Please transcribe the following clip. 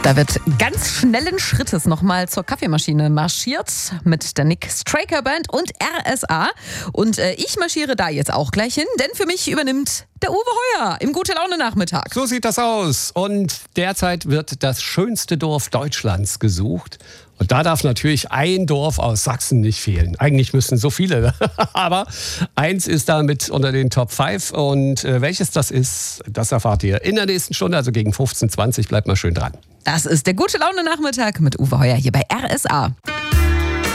Da wird ganz schnellen Schrittes nochmal zur Kaffeemaschine marschiert mit der Nick Straker Band und RSA. Und ich marschiere da jetzt auch gleich hin, denn für mich übernimmt der Uwe Heuer im Gute-Laune-Nachmittag. So sieht das aus. Und derzeit wird das schönste Dorf Deutschlands gesucht. Und da darf natürlich ein Dorf aus Sachsen nicht fehlen. Eigentlich müssten so viele, aber eins ist da mit unter den Top 5. Und welches das ist, das erfahrt ihr in der nächsten Stunde, also gegen 15:20. Bleibt mal schön dran. Das ist der Gute-Laune-Nachmittag mit Uwe Heuer hier bei RSA.